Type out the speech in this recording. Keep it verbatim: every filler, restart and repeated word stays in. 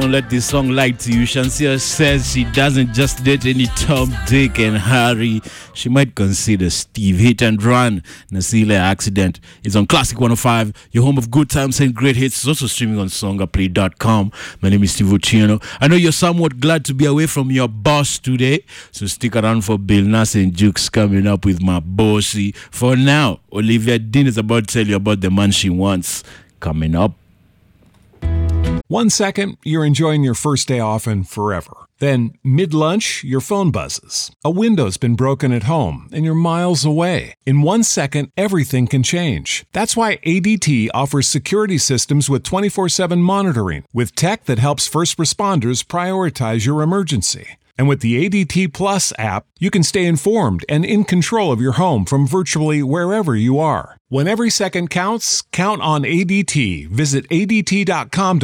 don't let this song lie to you. Shansia says she doesn't just date any Tom, Dick, and Harry. She might consider Steve. Hit and Run, Nasila Accident. It's on Classic one oh five, your home of good times and great hits. It's also streaming on songaplay dot com. My name is Steve Ochieno. I know you're somewhat glad to be away from your boss today, so stick around for Bill Nass and Jukes coming up with my bossy. For now, Olivia Dean is about to tell you about the man she wants. Coming up. One second, you're enjoying your first day off and forever. Then, mid-lunch, your phone buzzes. A window's been broken at home, and you're miles away. In one second, everything can change. That's why A D T offers security systems with twenty-four seven monitoring, with tech that helps first responders prioritize your emergency. And with the A D T Plus app, you can stay informed and in control of your home from virtually wherever you are. When every second counts, count on A D T. Visit A D T dot com